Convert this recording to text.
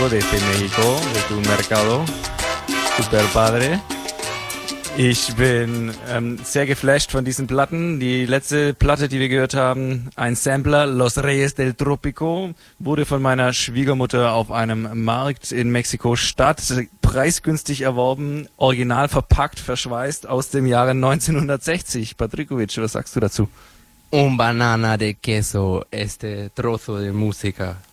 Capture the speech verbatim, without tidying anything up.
Desde México, de tu mercado. Super padre. Ich bin ähm, sehr geflasht von diesen Platten. Die letzte Platte, die wir gehört haben, ein Sampler, Los Reyes del Tropico, wurde von meiner Schwiegermutter auf einem Markt in Mexiko-Stadt preisgünstig erworben, original verpackt, verschweißt aus dem Jahre neunzehnhundertsechzig. Patrikovic, was sagst du dazu? Un banana de queso, este trozo de música.